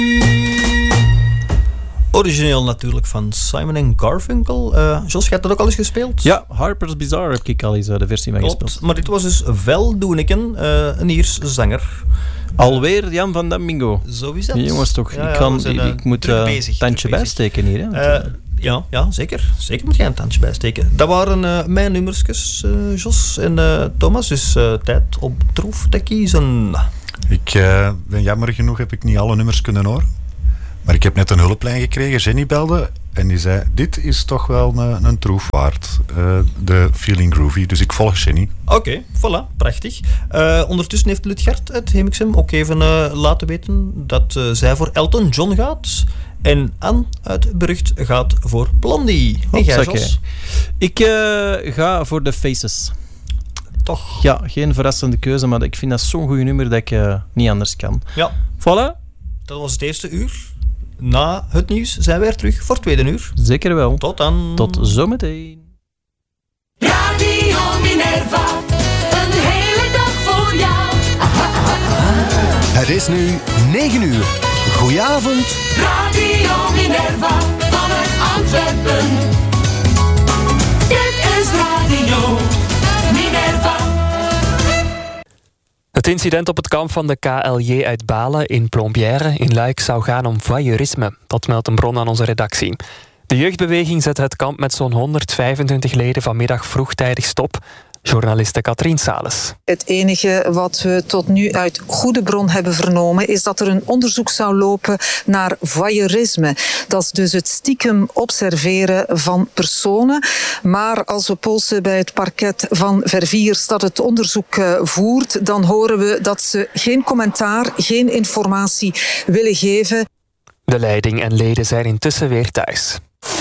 Origineel natuurlijk van Simon & Garfunkel. Jos, je hebt dat ook al eens gespeeld? Ja, Harper's Bazaar heb ik al eens de versie van gespeeld. Maar dit was dus Veldoeneken, een Ierse zanger. Alweer Jan van den Bingo. Zo is dat. Jongens toch, ik moet een tandje bijsteken hier. Hè? Ja, zeker. Zeker moet jij een tandje bijsteken. Dat waren mijn nummersjes, Jos en Thomas. Dus tijd op troef te kiezen. Ik ben jammer genoeg, heb ik niet alle nummers kunnen horen. Maar ik heb net een hulplijn gekregen. Jenny belde en die zei, dit is toch wel een troef waard. De Feeling Groovy. Dus ik volg Jenny. Oké, voilà, prachtig. Ondertussen heeft Lutgert uit Hemixem ook even laten weten dat zij voor Elton John gaat. En Anne uit Berucht gaat voor Blondie. En jij, Jos? Ik ga voor The Faces. Toch? Ja, geen verrassende keuze, maar ik vind dat zo'n goed nummer dat ik niet anders kan. Ja. Voilà. Dat was het eerste uur. Na het nieuws zijn we weer terug voor het tweede uur. Zeker wel. Tot dan. Tot zometeen. Radio Minerva, een hele dag voor jou. Het is nu 9 uur. Goedenavond. Radio Minerva, vanuit Antwerpen. Dit is Radio Minerva. Het incident op het kamp van de KLJ uit Balen in Plombières in Luik zou gaan om voyeurisme. Dat meldt een bron aan onze redactie. De jeugdbeweging zette het kamp met zo'n 125 leden vanmiddag vroegtijdig stop. Journaliste Katrien Sales. Het enige wat we tot nu uit goede bron hebben vernomen is dat er een onderzoek zou lopen naar voyeurisme. Dat is dus het stiekem observeren van personen. Maar als we polsen bij het parket van Verviers dat het onderzoek voert, dan horen we dat ze geen commentaar, geen informatie willen geven. De leiding en leden zijn intussen weer thuis.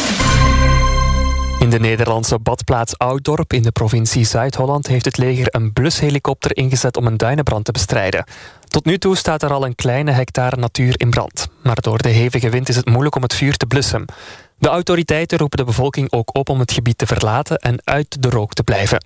In de Nederlandse badplaats Ouddorp in de provincie Zuid-Holland heeft het leger een blushelikopter ingezet om een duinenbrand te bestrijden. Tot nu toe staat er al een kleine hectare natuur in brand. Maar door de hevige wind is het moeilijk om het vuur te blussen. De autoriteiten roepen de bevolking ook op om het gebied te verlaten en uit de rook te blijven.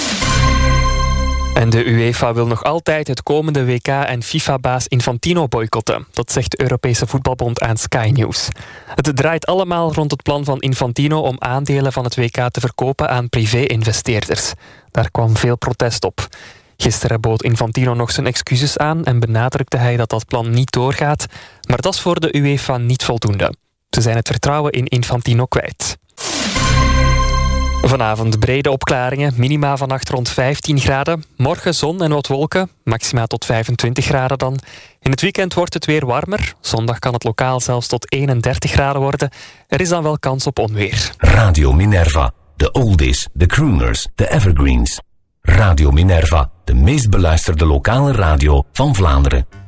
En de UEFA wil nog altijd het komende WK en FIFA-baas Infantino boycotten. Dat zegt de Europese Voetbalbond aan Sky News. Het draait allemaal rond het plan van Infantino om aandelen van het WK te verkopen aan privé-investeerders. Daar kwam veel protest op. Gisteren bood Infantino nog zijn excuses aan en benadrukte hij dat dat plan niet doorgaat. Maar dat is voor de UEFA niet voldoende. Ze zijn het vertrouwen in Infantino kwijt. Vanavond brede opklaringen, minima vannacht rond 15 graden. Morgen zon en wat wolken, maxima tot 25 graden dan. In het weekend wordt het weer warmer. Zondag kan het lokaal zelfs tot 31 graden worden. Er is dan wel kans op onweer. Radio Minerva, de oldies, de crooners, de evergreens. Radio Minerva, de meest beluisterde lokale radio van Vlaanderen.